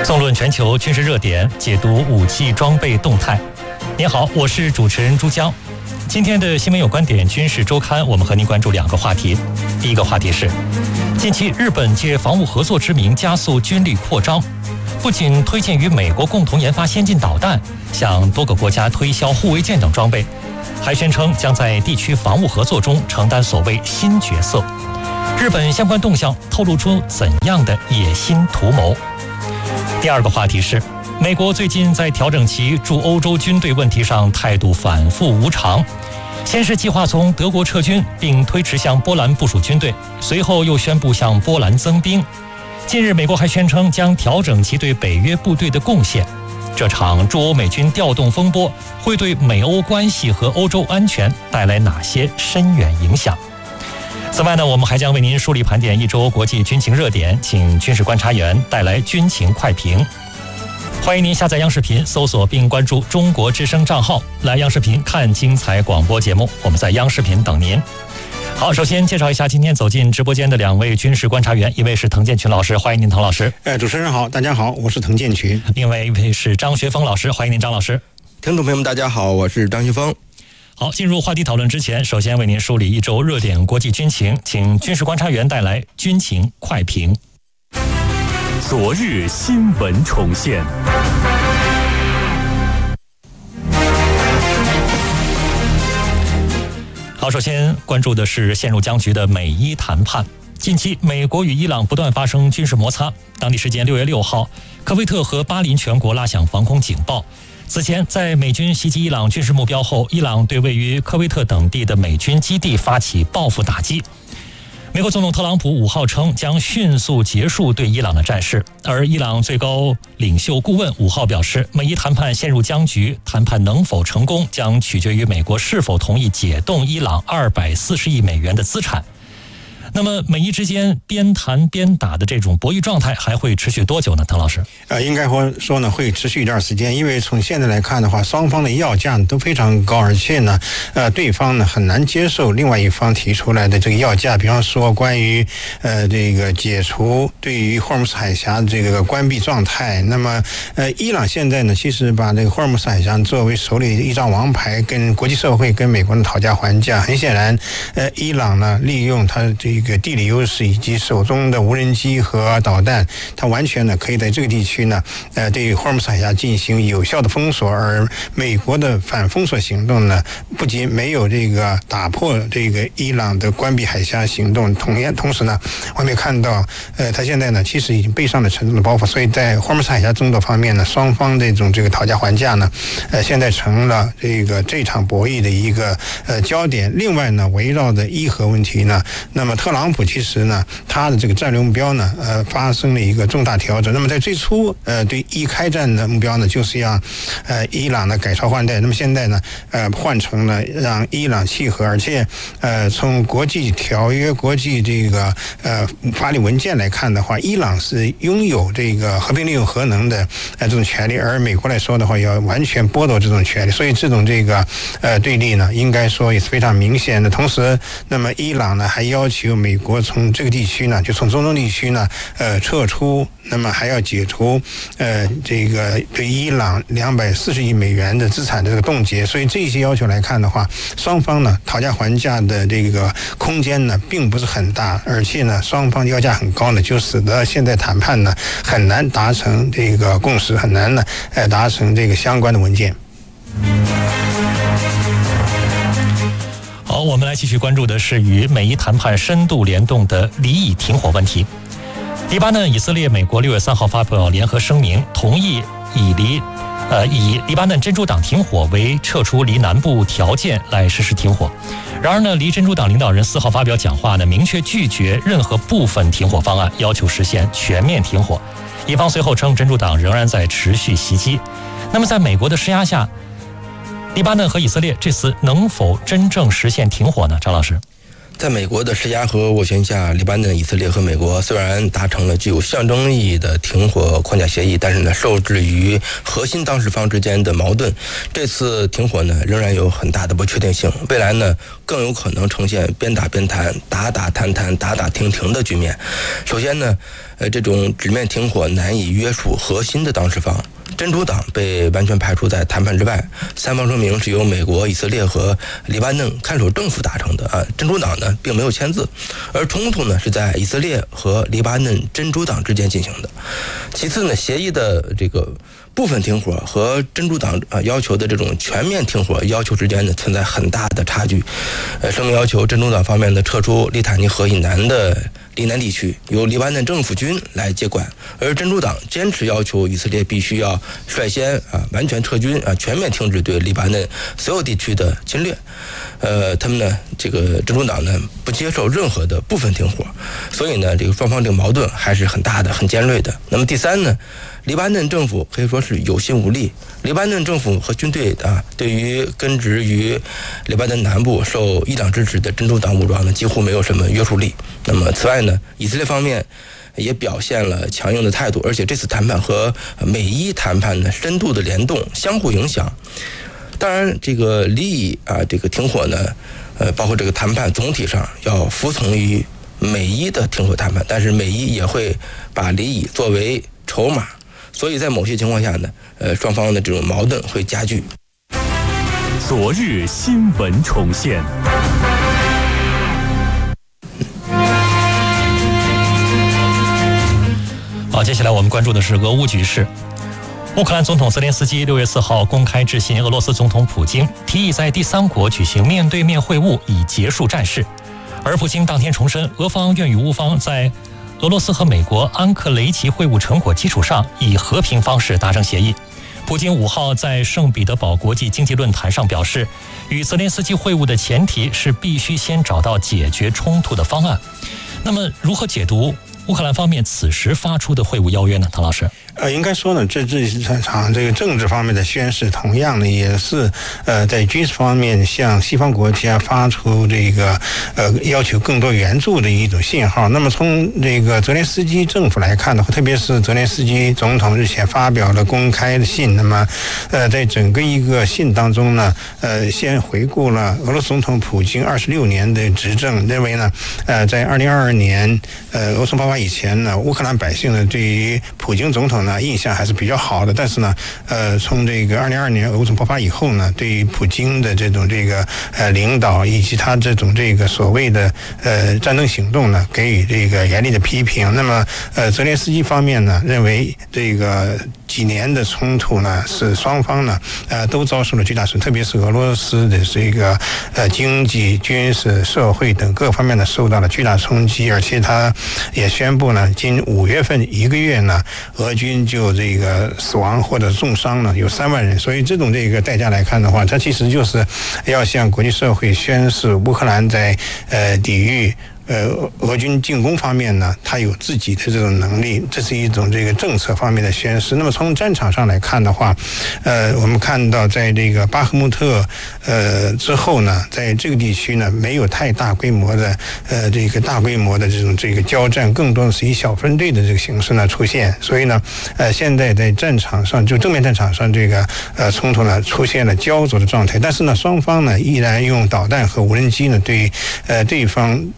纵论全球军事热点，解读武器装备动态。您好，我是主持人朱江。今天的新闻有观点军事周刊，我们和您关注两个话题。第一个话题是，近期日本借防务合作之名加速军力扩张，不仅推荐与美国共同研发先进导弹，向多个国家推销护卫舰等装备，还宣称将在地区防务合作中承担所谓新角色。日本相关动向透露出怎样的野心图谋？第二个话题是，美国最近在调整其驻欧洲军队问题上态度反复无常，先是计划从德国撤军，并推迟向波兰部署军队，随后又宣布向波兰增兵。近日美国还宣称将调整其对北约部队的贡献。这场驻欧美军调动风波会对美欧关系和欧洲安全带来哪些深远影响？此外呢，我们还将为您梳理盘点一周国际军情热点，请军事观察员带来军情快评。欢迎您下载央视频，搜索并关注中国之声账号，来央视频看精彩广播节目。我们在央视频等您。好，首先介绍一下今天走进直播间的两位军事观察员，一位是滕建群老师，欢迎您滕老师。 主持人好，大家好，我是滕建群。 另外一位是张学峰老师，欢迎您张老师。 听众朋友们大家好，我是张学峰。 好，进入话题讨论之前，首先为您梳理一周热点国际军情，请军事观察员带来军情快评。 昨日新闻重现。 好，首先关注的是陷入僵局的美伊谈判。近期，美国与伊朗不断发生军事摩擦。当地时间6月6号，科威特和巴林全国拉响防空警报。此前，在美军袭击伊朗军事目标后，伊朗对位于科威特等地的美军基地发起报复打击。美国总统特朗普5号称将迅速结束对伊朗的战事，而伊朗最高领袖顾问5号表示，美伊谈判陷入僵局，谈判能否成功将取决于美国是否同意解冻伊朗240亿美元的资产。那么美伊之间边谈边打的这种博弈状态还会持续多久呢？滕老师？ 应该说呢会持续一段时间，因为从现在来看的话，双方的要价都非常高，而且呢，对方呢很难接受另外一方提出来的这个要价，比方说关于这个解除对于霍尔木兹海峡的这个关闭状态。那么伊朗现在呢其实把这个霍尔木兹海峡作为手里一张王牌，跟国际社会跟美国人讨价还价。很显然，伊朗呢利用它这个地理优势以及手中的无人机和导弹，它完全呢可以在这个地区呢对霍尔木兹海峡进行有效的封锁。而美国的反封锁行动呢，不仅没有这个打破这个伊朗的关闭海峡行动，同时呢，我们也看到它现在呢其实已经背上了沉重的包袱。所以在霍尔木兹海峡争夺方面呢，双方这个讨价还价呢现在成了这场博弈的一个焦点。另外呢，围绕着伊核问题呢，那么特朗普其实呢，他的这个战略目标呢，发生了一个重大调整。那么在最初，对伊开战的目标呢，就是让伊朗呢改朝换代。那么现在呢，换成了让伊朗契合，而且从国际条约、国际这个法理文件来看的话，伊朗是拥有这个和平利用核能的这种权利，而美国来说的话，要完全剥夺这种权利。所以这种对立呢，应该说也是非常明显的。同时，那么伊朗呢还要求美国从这个地区呢，就从中东地区呢，撤出，那么还要解除这个对伊朗240亿美元的资产的这个冻结。所以这些要求来看的话，双方呢讨价还价的这个空间呢并不是很大，而且呢双方要价很高呢，就使得现在谈判呢很难达成这个共识，很难呢达成这个相关的文件。 好，我们来继续关注的是与美伊谈判深度联动的黎以停火问题。黎巴嫩、以色列、美国6月3号发表联合声明，同意以黎巴嫩真主党停火为撤出黎南部条件来实施停火。然而呢，黎真主党领导人4号发表讲话呢，明确拒绝任何部分停火方案，要求实现全面停火。以方随后称，真主党仍然在持续袭击。那么在美国的施压下，黎巴嫩和以色列这次能否真正实现停火呢？张老师？ 在美国的施压和斡旋下，黎巴嫩、以色列和美国虽然达成了具有象征意义的停火框架协议，但是呢，受制于核心当事方之间的矛盾，这次停火呢仍然有很大的不确定性。未来呢，更有可能呈现边打边谈、打打谈谈、打打停停的局面。首先呢，这种直面停火难以约束核心的当事方。真主党被完全排除在谈判之外，三方声明是由美国、以色列和黎巴嫩看守政府达成的啊。真主党呢并没有签字，而冲突呢是在以色列和黎巴嫩真主党之间进行的。其次呢，协议的这个部分停火和真主党要求的这种全面停火要求之间呢存在很大的差距。声明要求真主党方面呢撤出利塔尼河以南的黎南地区，由黎巴嫩政府军来接管，而真主党坚持要求以色列必须要率先完全撤军全面停止对黎巴嫩所有地区的侵略。他们呢这个真主党呢不接受任何的部分停火，所以呢这个双方这个矛盾还是很大的、很尖锐的。那么第三呢，黎巴嫩政府可以说是有心无力。黎巴嫩政府和军队对于根植于黎巴嫩南部受伊朗支持的真主党武装呢几乎没有什么约束力。那么此外呢，以色列方面也表现了强硬的态度，而且这次谈判和美伊谈判呢深度的联动，相互影响。当然，这个黎以这个停火呢，包括这个谈判总体上要服从于美伊的停火谈判，但是美伊也会把黎以作为筹码，所以在某些情况下呢，双方的这种矛盾会加剧。 昨日新闻重现。 好，接下来我们关注的是俄乌局势。乌克兰总统泽连斯基6月4号公开致信俄罗斯总统普京，提议在第三国举行面对面会晤，以结束战事。而普京当天重申，俄方愿与乌方在俄罗斯和美国安克雷奇会晤成果基础上，以和平方式达成协议。普京5号在圣彼得堡国际经济论坛上表示，与泽连斯基会晤的前提是必须先找到解决冲突的方案。那么，如何解读乌克兰方面此时发出的会晤邀约呢？唐老师。 应该说呢，这场这个政治方面的宣示，同样呢也是在军事方面向西方国家发出这个要求更多援助的一种信号。那么从这个泽连斯基政府来看的话，特别是泽连斯基总统日前发表了公开的信，那么在整个一个信当中呢，先回顾了俄罗斯总统普京26年的执政，认为呢在2022年俄乌爆发以前呢，乌克兰百姓呢对于普京总统呢印象还是比较好的，但是呢从这个2022年俄乌爆发以后呢，对于普京的这种这个领导以及他这种这个所谓的战争行动呢，给予这个严厉的批评。那么泽连斯基方面呢认为这个几年的冲突呢，是双方呢都遭受了巨大损失，特别是俄罗斯的这个经济、军事、社会等各方面呢受到了巨大冲击，而且他也宣布呢，今5月份1个月呢，俄军就这个死亡或者重伤呢有3万人，所以这种这个代价来看的话，它其实就是要向国际社会宣示乌克兰在抵御俄军进攻方面呢，它有自己的这种能力，这是一种这个政策方面的宣示。那么从战场上来看的话，我们看到在这个巴赫穆特之后呢，在这个地区呢没有太大规模的这个大规模的这个交战，更多的是以小分队的这个形式呢出现。所以呢现在在战场上，就正面战场上这个冲突呢出现了焦灼的状态，但是呢双方呢依然用导弹和无人机呢对对方